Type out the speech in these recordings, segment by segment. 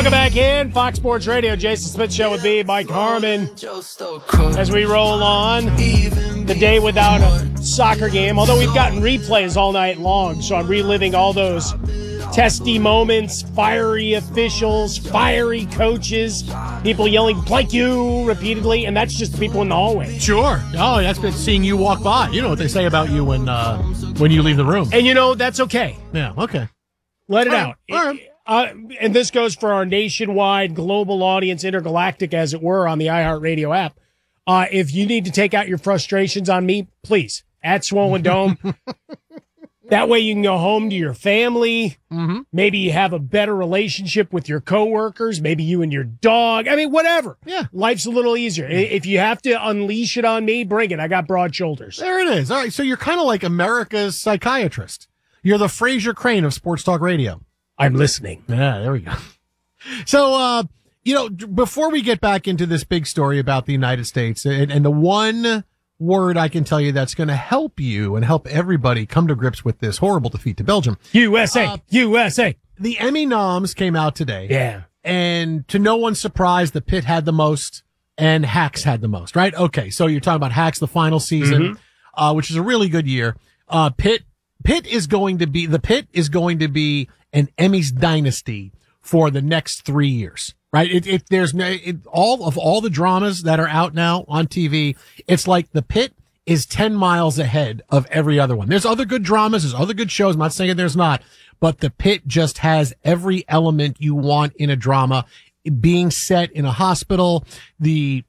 Welcome back in. Fox Sports Radio, Jason Smith Show with me, Mike Harmon. As we roll on, the day without a soccer game, although we've gotten replays all night long, so I'm reliving all those testy moments, fiery officials, fiery coaches, people yelling, "Like you," repeatedly, and that's just the people in the hallway. Sure. Oh, that's been seeing you walk by. You know what they say about you when you leave the room. And, that's okay. Yeah, okay. Let it out. All right. And this goes for our nationwide, global audience, intergalactic, as it were, on the iHeartRadio app. If you need to take out your frustrations on me, please, at Swollen Dome. That way you can go home to your family. Mm-hmm. Maybe you have a better relationship with your coworkers. Maybe you and your dog. I mean, whatever. Yeah. Life's a little easier. If you have to unleash it on me, bring it. I got broad shoulders. There it is. All right, so you're kind of like America's psychiatrist. You're the Fraser Crane of Sports Talk Radio. I'm listening. Yeah, there we go. So, before we get back into this big story about the United States, and the one word I can tell you that's going to help you and help everybody come to grips with this horrible defeat to Belgium. USA. USA. The Emmy noms came out today. Yeah. And to no one's surprise, the Pit had the most and Hacks had the most, right? Okay, so you're talking about Hacks, the final season, which is a really good year. Pit is going to be an Emmys dynasty for the next 3 years, right? All the dramas that are out now on TV, it's like the Pit is 10 miles ahead of every other one. There's other good dramas, there's other good shows. I'm not saying there's not, but the Pit just has every element you want in a drama. Being set in a hospital, the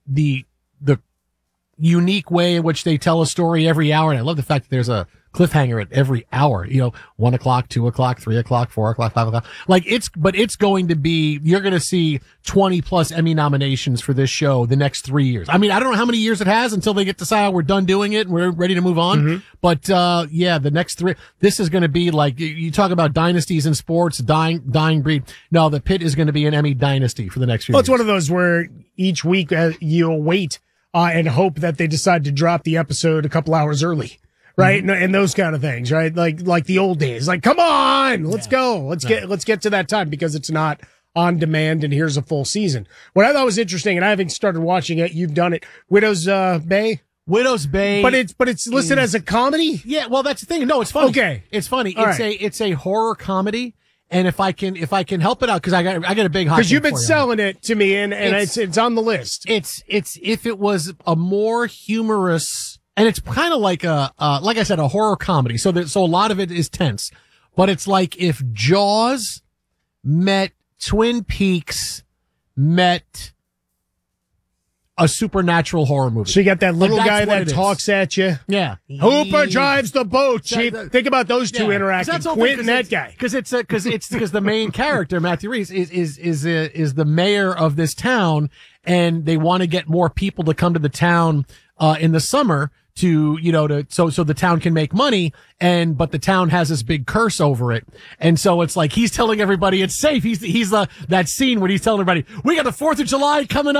unique way in which they tell a story every hour. And I love the fact that there's a cliffhanger at every hour, 1 o'clock, 2 o'clock, 3 o'clock, 4 o'clock, 5 o'clock. It's going to be, you're going to see 20 plus Emmy nominations for this show the next 3 years. I mean, I don't know how many years it has until they get to decide we're done doing it and we're ready to move on. Mm-hmm. But, the next 3, this is going to be like, you talk about dynasties in sports, dying breed. No, the Pit is going to be an Emmy dynasty for the next few years. It's one of those where each week you'll wait, and hope that they decide to drop the episode a couple hours early. Right. Mm-hmm. And those kind of things, right? Like the old days, like, come on, let's go. Let's get to that time because it's not on demand. And here's a full season. What I thought was interesting, and I haven't started watching it. You've done it. Widow's Bay. But it's listed as a comedy. Yeah. Well, that's the thing. No, it's funny. Okay. It's funny. It's a horror comedy. And if I can help it out, cause I got a big hot. Cause you've been selling it to me and it's on the list. It's if it was a more humorous, and it's kind of like like I said, a horror comedy. So a lot of it is tense, but it's like if Jaws met Twin Peaks met a supernatural horror movie. So you got that little guy that talks at you. Yeah. Hooper drives the boat, Chief. Think about those two interacting. Quint and that guy. Because the main character, Matthew Reese, is the mayor of this town, and they want to get more people to come to the town in the summer so the town can make money, but the town has this big curse over it. And so it's like he's telling everybody it's safe. He's that scene when he's telling everybody, we got the 4th of July coming up.